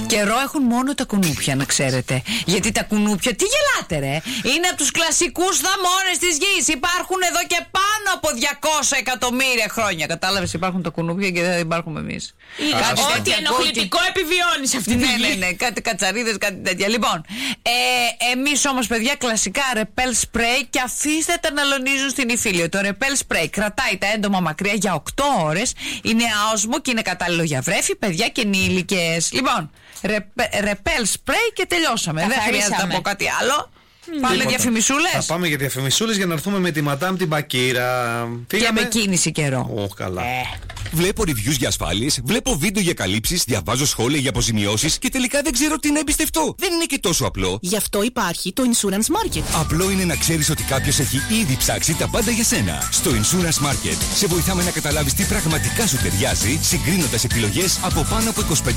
Καιρό έχουν μόνο τα κουνούπια, να ξέρετε. Γιατί τα κουνούπια, τι γελάτε ρε, είναι από τους κλασικούς θαμώνες της γης. Υπάρχουν εδώ και πάνω από 200 εκατομμύρια χρόνια. Κατάλαβες, υπάρχουν τα κουνούπια και δεν υπάρχουμε εμείς. Ό,τι ενοχλητικό επιβιώνει σε αυτή τη γη. Ναι, κάτι κατσαρίδες, κάτι τέτοια. Λοιπόν, εμείς όμως παιδιά κλασικά ρεπέλ σπρέι, και αφήστε τα να λονίζουν στην Ιφίλιο. Το ρεπέλ σπρέι κρατάει τα έντομα μακριά για 8 ώρες. Είναι άοσμο και είναι κατάλληλο για βρέφη, παιδιά και ενήλικες. Λοιπόν, ρεπέλ σπρέι και τελειώσαμε. Δεν χρειάζεται να πω κάτι άλλο. Πάμε διαφημισούλες. Θα πάμε για διαφημισούλες για να έρθουμε με τη Μαντάμ την Μπακύρα. Και με κίνηση καιρό. Καλά. Βλέπω reviews για ασφάλειες, βλέπω βίντεο για καλύψεις, διαβάζω σχόλια για αποζημιώσεις και τελικά δεν ξέρω τι να εμπιστευτώ. Δεν είναι και τόσο απλό. Γι' αυτό υπάρχει το Insurance Market. Απλό είναι να ξέρεις ότι κάποιος έχει ήδη ψάξει τα πάντα για σένα. Στο Insurance Market σε βοηθάμε να καταλάβεις τι πραγματικά σου ταιριάζει, συγκρίνοντας επιλογές από πάνω από 25